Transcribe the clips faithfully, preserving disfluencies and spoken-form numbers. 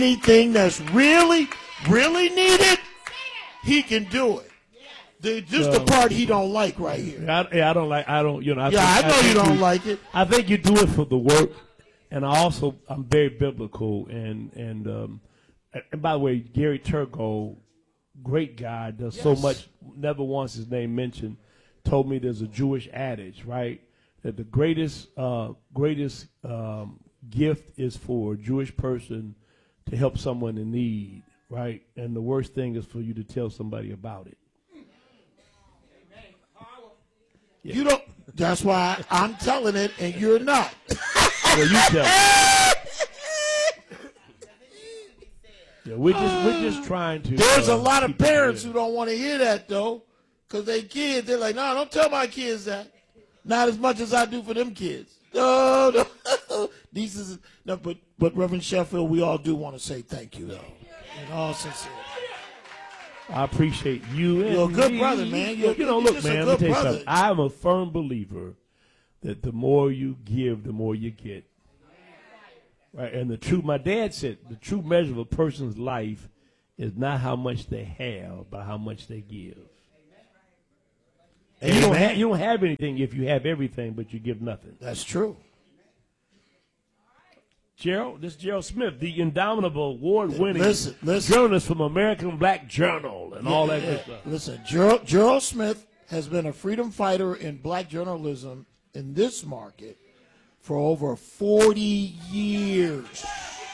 anything that's really, really needed, he can do it. The, just so, the part he don't like right here. I, yeah, I don't like. I don't. You know. I yeah, think, I know I you don't you, like it. I think you do it for the work, and I also I'm very biblical and and um, and by the way, Gary Turgo, great guy, does yes. so much. Never wants his name mentioned. Told me there's a Jewish adage, right, that the greatest uh, greatest um, gift is for a Jewish person to help someone in need, right, and the worst thing is for you to tell somebody about it. Yeah. You don't. That's why I'm telling it, and you're not. Well, you tell it. Yeah, we're just we're just trying to. There's uh, a lot of parents who don't want to hear that though, because they kids. They're like, no, don't tell my kids that. Not as much as I do for them kids. No, no. These is no, but but Reverend Sheffield, we all do want to say thank you though, in all sincerity. I appreciate you. You're and a good me. brother, man. You're, you know, you're look, man, let me tell you brother. something. I'm a firm believer that the more you give, the more you get. Right? And the true, my dad said, the true measure of a person's life is not how much they have, but how much they give. And you don't, have, you don't have anything if you have everything, but you give nothing. That's true. Gerald, this is Gerald Smith, the indomitable award-winning listen, listen. journalist from American Black Journal and yeah, all that yeah. good stuff. Listen, Gerald, Gerald Smith has been a freedom fighter in black journalism in this market for over forty years.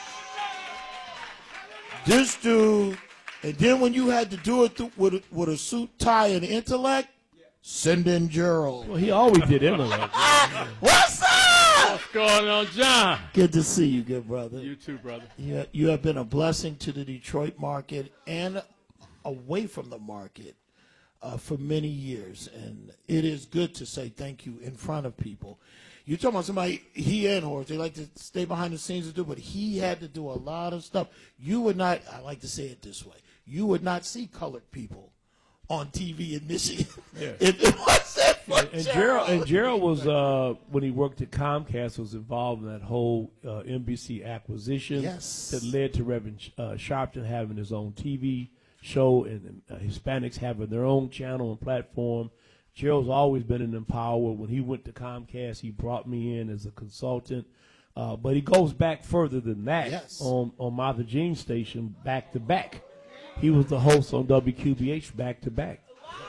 This dude, and then when you had to do it th- with, a, with a suit, tie, and intellect, send in Gerald. Well, he always did intellect. What's up? What's going on, John? Good to see you, good brother. You too, brother. You, you have been a blessing to the Detroit market and away from the market uh, for many years. And it is good to say thank you in front of people. You're talking about somebody, he and Horace, they like to stay behind the scenes and do, but he had to do a lot of stuff. You would not, I like to say it this way, you would not see colored people on T V in Michigan. Yeah. If it wasn't for and, and Gerald. Gerald and Gerald was uh, when he worked at Comcast, was involved in that whole uh, N B C acquisition yes. that led to Reverend uh, Sharpton having his own T V show and uh, Hispanics having their own channel and platform. Gerald's always been an empower. When he went to Comcast, he brought me in as a consultant. Uh, but he goes back further than that. Yes. On on Martha Jean's station, back to back. He was the host on W Q B H back to back.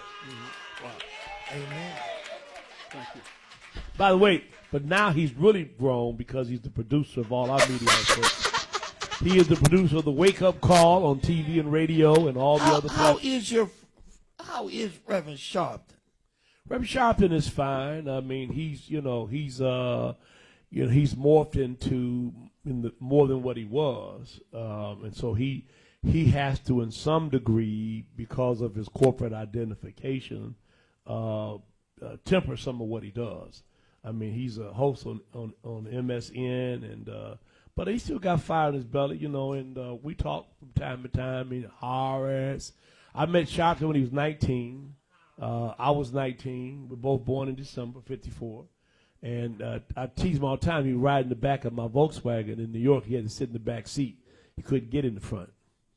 Wow. Amen. Thank you. By the way, but now he's really grown because he's the producer of all our media outlets. He is the producer of the Wake Up Call on T V and radio and all the How, other how platforms. is your, how is Reverend Sharpton? Reverend Sharpton is fine. I mean, he's you know he's uh you know he's morphed into in the, more than what he was, um, and so he he has to, in some degree, because of his corporate identification, uh, uh, temper some of what he does. I mean, he's a host on on, on M S N, and uh, but he still got fire in his belly, you know. And uh, we talk from time to time. I mean, Horace. I met Sharpton when he was nineteen. Uh, I was nineteen. We're both born in December fifty-four. And uh, I tease him all the time. He would ride in the back of my Volkswagen in New York. He had to sit in the back seat. He couldn't get in the front.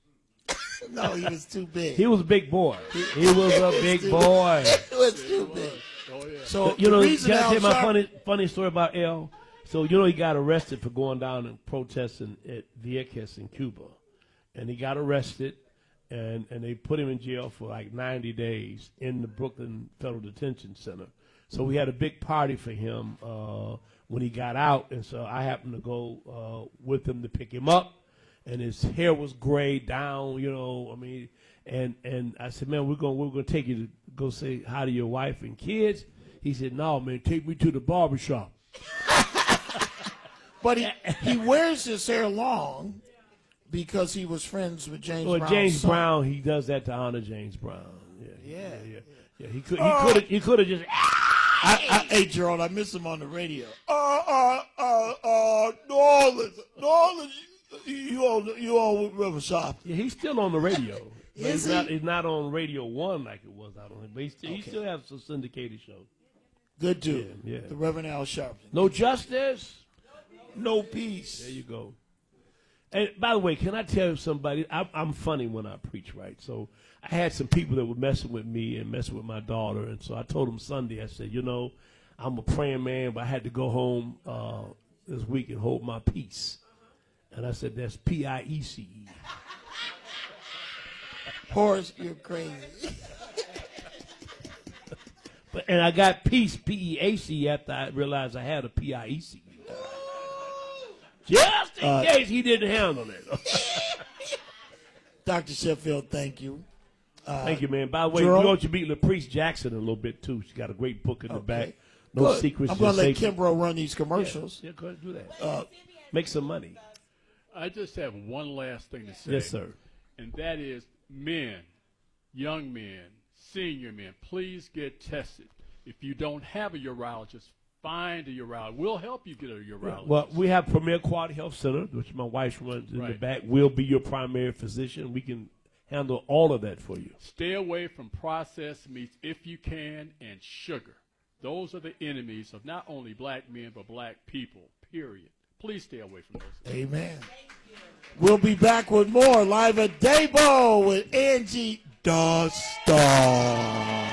No, he was too big. He was a big boy. He was a big boy. He was too big. Oh, yeah. So, You know, the can reason I Al tell you my Sharp- funny, funny story about L? So, you know, he got arrested for going down and protesting at Vieques in Cuba. And he got arrested, and, and they put him in jail for like ninety days in the Brooklyn Federal Detention Center. So we had a big party for him uh, when he got out, and so I happened to go uh, with him to pick him up. And his hair was gray down, you know. I mean, and and I said, man, we're gonna we're gonna take you to go say hi to your wife and kids. He said, no, man, take me to the barbershop. But he, he wears his hair long because he was friends with James Well, Brown's James son. Brown, he does that to honor James Brown. Yeah, Yeah. yeah, yeah. yeah he could he could have he could have just. I, I, hey, Gerald, I miss him on the radio. Uh, uh, uh, uh, New Orleans, New Orleans, you, you on, you on with Reverend Sharp. Yeah, he's still on the radio. But Is he's he? Not, he's not on Radio One like it was out on it. But he still, he Okay. still has some syndicated shows. Good dude. Yeah, yeah. The Reverend Al Sharpton. No justice. No peace. There you go. And by the way, can I tell you somebody? I, I'm funny when I preach, right? So I had some people that were messing with me and messing with my daughter, and so I told them Sunday, I said, you know, I'm a praying man, but I had to go home uh, this week and hold my peace. And I said, that's P I E C E. Horace, you're crazy. But, and I got peace, P E A C, after I realized I had a P I E C E. Just in Uh, case he didn't handle it. Doctor Sheffield, thank you. Uh, Thank you, man. By the way, Jerome? we're going to meet LaPriest Jackson a little bit, too. She's got a great book in the Okay. back. No Good. Secrets. I'm going to let Just Safety. Kimbrough run these commercials. Yeah, yeah, go ahead and do that. Uh, Make some money. I just have one last thing to say. Yes, sir. And that is men, young men, senior men, please get tested. If you don't have a urologist, find a urologist. We'll help you get a urologist. Well, we have Premier Quality Health Center, which my wife runs in the Right. back. We'll be your primary physician. We can handle all of that for you. Stay away from processed meats if you can, and sugar. Those are the enemies of not only black men, but black people, period. Please stay away from those. Amen. We'll be back with more live at Dabo with Angie the Star.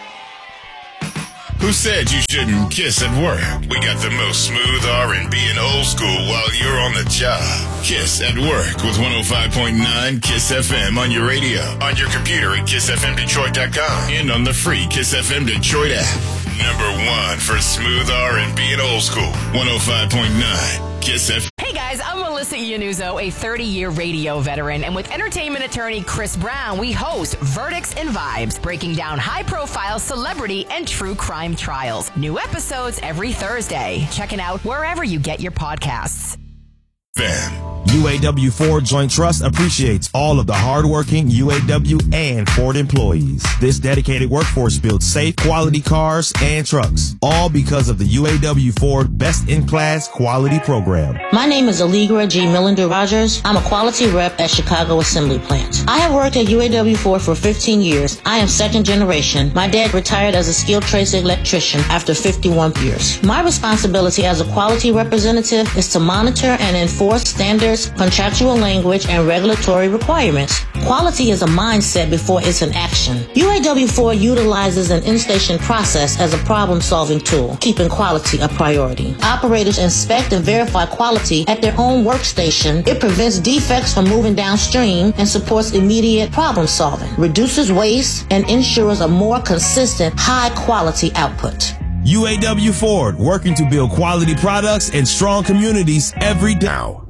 Who said you shouldn't kiss at work? We got the most smooth R and B and old school while you're on the job. Kiss at Work with one oh five point nine Kiss F M on your radio, on your computer at kiss f m detroit dot com, and on the free Kiss F M Detroit app. Number one for smooth R and B and old school, one oh five point nine Kiss F M. Hey guys, I'm Melissa Iannuzzo, a thirty-year radio veteran, and with entertainment attorney Chris Brown, we host Verdicts and Vibes, breaking down high-profile celebrity and true crime trials. New episodes every Thursday. Check it out wherever you get your podcasts. Fam. U A W Ford Joint Trust appreciates all of the hardworking U A W and Ford employees. This dedicated workforce builds safe, quality cars and trucks, all because of the U A W Ford Best-in-Class Quality Program. My name is Allegra G. Millender Rogers. I'm a quality rep at Chicago Assembly Plant. I have worked at U A W Ford for fifteen years. I am second generation. My dad retired as a skilled trades electrician after fifty-one years. My responsibility as a quality representative is to monitor and enforce standards, contractual language, and regulatory requirements. Quality is a mindset before it's an action. U A W Ford utilizes an in-station process as a problem-solving tool, keeping quality a priority. Operators inspect and verify quality at their own workstation. It prevents defects from moving downstream and supports immediate problem-solving, reduces waste, and ensures a more consistent, high-quality output. U A W Ford, working to build quality products and strong communities every day. Now.